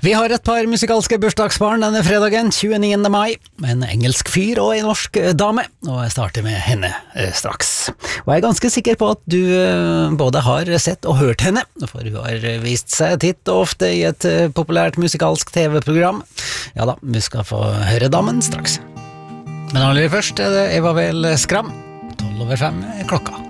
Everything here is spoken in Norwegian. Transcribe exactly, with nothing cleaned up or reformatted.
Vi har et par musikalske bursdagsbarn denne fredagen, tjueniende mai, med en engelsk fyr og en norsk dame, og jeg starter med henne eh, straks. Og jeg er ganske sikker på at du eh, både har sett og hørt henne, for hun har vist seg titt og ofte i et eh, populært musikalsk T V-program. Ja da, vi skal få høre damen straks. Men aller først er det Eva Vel Skram, tolv over fem klokka.